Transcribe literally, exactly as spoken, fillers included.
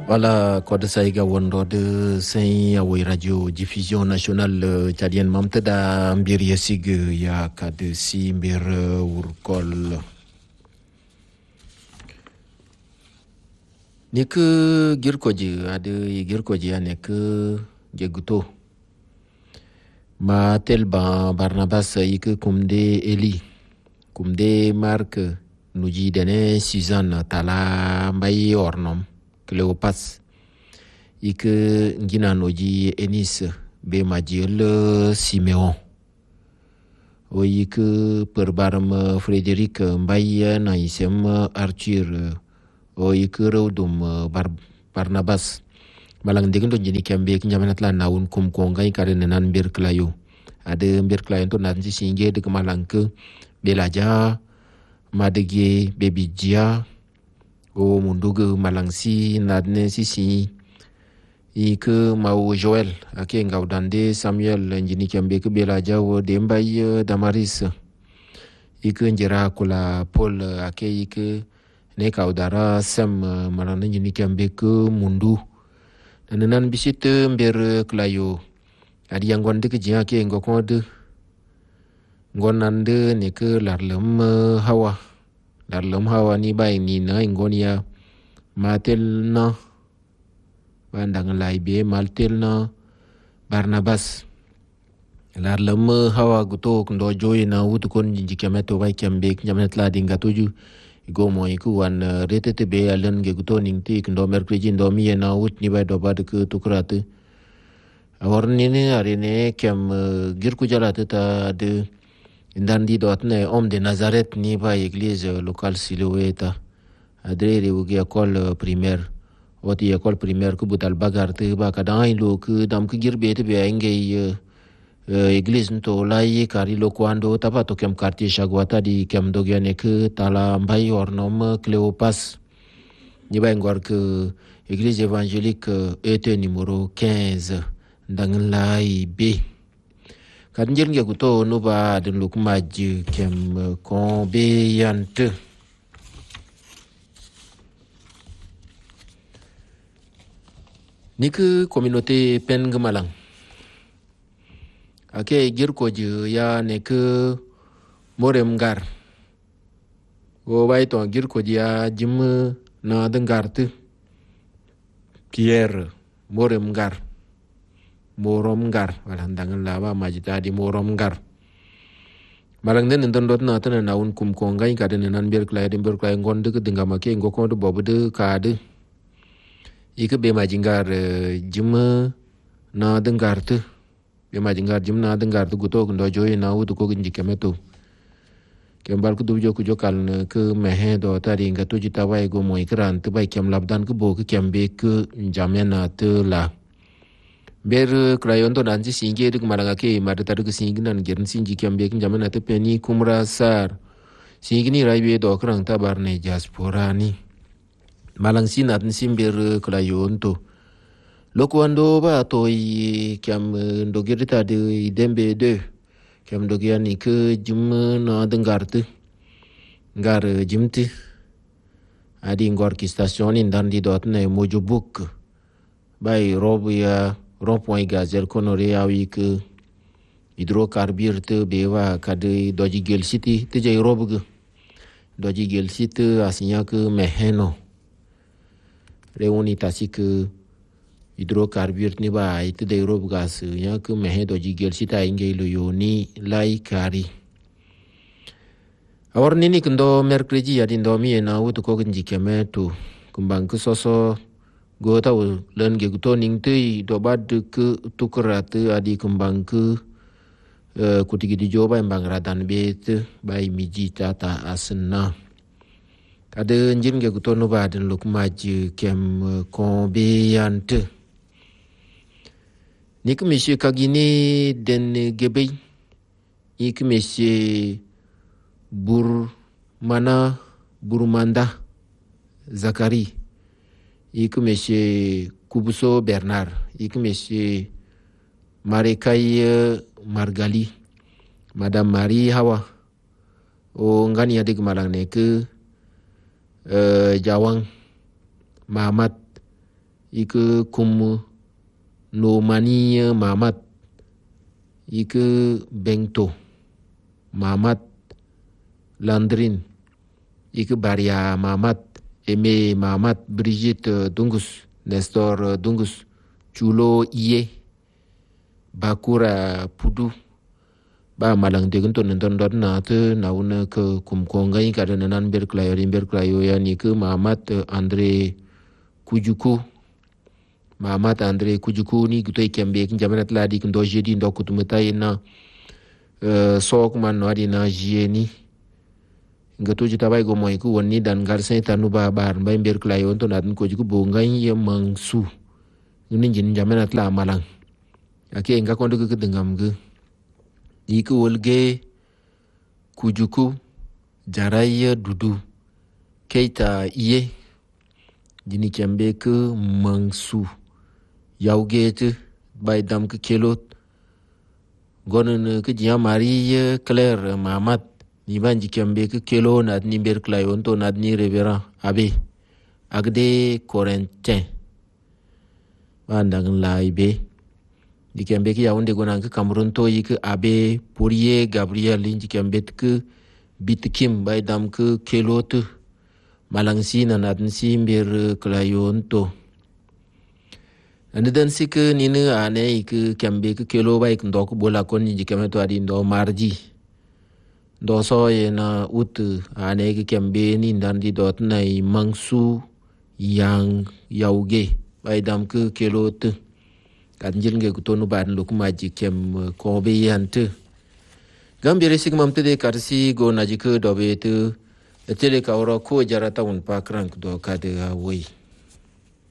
Voilà, quoi de Saïga Wondo de Saint Awoy Radio Diffusion Nationale Tchadienne Mamtada Mbir Yesig ya kad si mbir wurkol. Nek girkoji ade girkoji anek geguto. Ma telba Barnabas yik kumde Eli. Kumde Mark nuji dene Suzanne tala mbayi ornom. Cléopas ik ngina noji Enis be majil Simeon o ik perbarm Frédéric Mbaye na isem Arthur o ik rewdum bar Barnabas malang degen do jini kembe ki nyamanat la nawun kum ko ngay kare nan mbir klayo ade mbir klayo to nan ci singe de malang ke belaja madege bebijia o mundugu malangsi nadne sisi ike mau Joel ake ngaudande Samuel njini kiambe ke bela jawo dembay Damaris ike njera kula Paul ake ike ne kaudara Sam marana njini kiambe ke mundu nanan bisit mber klayo adi yang gonde ke jia ke ngokode ngonande ne ke larlem hawa Darlem hawa ni bay ni na ingonia matel na bandang laibe maltel na Barnabas Darlem hawa guto ndo joy na wutu kon jikemeto bay kembe nyamet la dinga tuju igo mo iku wan retete be alen ge guto ningti ndo merkreji ndo mi na wut ni bay do bad ke tukrate awarni ne arene kem girku jalate ta de Ndandi dotne homme de Nazareth ni ba église locale Siloueta adrere ugi école primaire oti école primaire ku butal bagarte ba kadan lo ku dam ku girbe te be ngey église nto lai kari lo kwando tapato kem quartier Chagwata di kem dogene ku tala mbay ornom Cléopas ni ba ngor ku église évangélique ete numéro quinze ndang lai B kan jel nge guto no ba den luk maj kem kon be yante nik communauté pen ngamalang ake gir ko je ya nek morem gar go bay to gir ko ya jim na dengarte Pierre morem gar morom gar wala ndangan laba majita di morom gar malang den ndon dot na tan na un kum ko ngai ka den nan ber klay den ber klay ngon de dinga make ngo ko do bobu de ka de ike be majingar jim na dengar te be majingar jim na dengar tu guto ndo joy na wutu ko ginji kemeto kembal ku du jo ku jo kal ke mehe do tari nga tu jita wai go mo ikran te bai kem labdan ku bo ke kembe ke jamena te la ber krayon to nanji singe dik malanga ke mar tar ke singi nan gern sinji kembe kin jamana te peni kumra sar singi ni raibe do krang tabar ne diaspora ni malang sinat simber krayon to lokwando ba to i kem ndo gerita de dembe de kem do giani ke jim na dengarte ngar jimti adi ngor ki station in dandi dot ne mojobuk bay rob ya rond-point gazel konore awi ke hydrocarbure te bewa kade doji gel city te jay robug doji gel city asinya ke meheno reuni tasik hydrocarbure ni ba ite de rob gas ya ke mehe doji gel city inge lo yoni lai kari awar nini kendo merkredi ya dindo mi na wuto ko nji kemeto kumbang ke soso go tahu len ge guto ning te do bad ke tukrat adi kembang ke kutigi di joba embang radan bet bai miji tata asna kade njin ge guto no baden luk maj kem kon be yante nik monsieur kagini den gebe ik monsieur bur mana burmanda Zakari ik monsieur Kubuso Bernard ik monsieur Marekay Margali Madame Marie Hawa o ngani adik malang ne ke uh, Jawang Mahamat ike kum no mani Mamat, ike Bengto, Mamat Landrin, ike Baria Mamat, Aimé Mamat, Brigitte Dungus, Nestor Dungus, Chulo Iye, Bakura Pudu, ba malang de gunto nendon dot na te na una ke kum kongai ka dan nan ber klayo ber klayo ya ni ke Mamat Andre Kujuku, Mamat Andre Kujuku ni gutai kembe kin jamanat ladi kin do jedi ndo kutumata ina sok man no adi na jieni ngato jita bay go moy ku woni dan gar sen tanu ba bar bay ber klayo to nan ko juku bo ngai ye mangsu ni jin jamanat la malang ake nga kondo ke dengam ge iku wolge Kujuku Jaraya Dudu Keita Iye jini kembe ke mangsu yauge te bay dam ke kelot gonon ke jia Marie Claire Mamat ni banji kembe ke kelo nad ni ber klayon to nad ni revera abe agde Corentin bandang laibe di kembe ki yaunde gonan ke Cameroon to yike abe Poirier Gabriel inji kembe ke bitkim bay dam ke kelot malangsi na nadn si ber klayon to ande dan sik ni ne ane ke kembe ke kelo bay ndok bola kon inji kembe to adi ndo marji ndo so ye na ut ane ke kembe ni ndan di dot nai mangsu yang yauge bay dam ke kelot kat njilnge ku tonu ban luk maji kem ko be yante gambire sig mamte de karsi go naji ke dobe te tele ka ora ko jarata un pakrank do ka de woi